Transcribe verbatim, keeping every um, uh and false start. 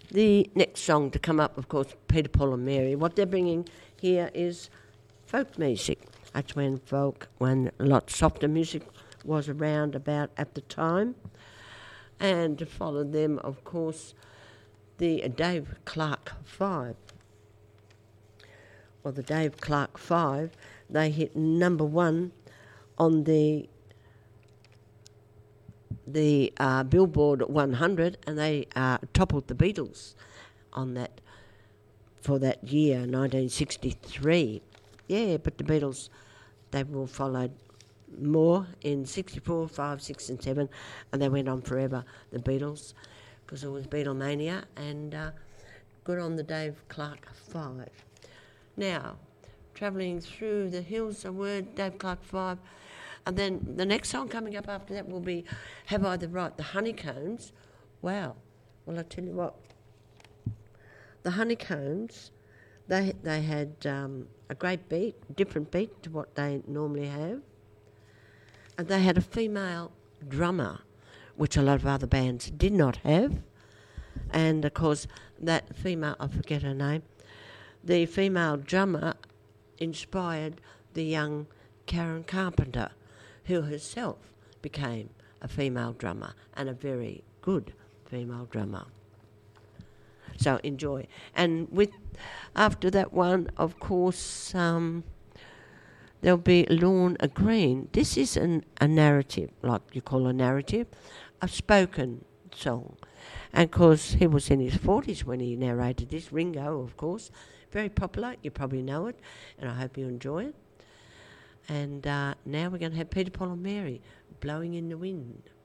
The next song to come up, of course, Peter, Paul and Mary. What they're bringing here is folk music. That's when folk, when a lot softer music was around about at the time. And to follow them, of course, the Dave Clark Five. Or the Dave Clark Five, they hit number one on the the uh, Billboard one hundred, and they uh, toppled the Beatles on that for that year, nineteen sixty-three. Yeah, but the Beatles, they were followed more in sixty-four, five, six and seven, and they went on forever, the Beatles, because it was Beatlemania, and uh, good on the Dave Clark Five. Now, travelling through the hills, a word, Dave Clark Five. And then the next song coming up after that will be Have I the Right? The Honeycombs. Wow. Well, I tell you what, the Honeycombs, they they had um, a great beat, different beat to what they normally have. And they had a female drummer, which a lot of other bands did not have. And, of course, that female, I forget her name, the female drummer inspired the young Karen Carpenter, who herself became a female drummer, and a very good female drummer. So enjoy. And with after that one, of course, um, there'll be Lorne Green. This is an, a narrative, like you call a narrative, a spoken song. And of course, he was in his forties when he narrated this. Ringo, of course, very popular. You probably know it, and I hope you enjoy it. And uh, now we're going to have Peter, Paul and Mary, Blowing in the Wind.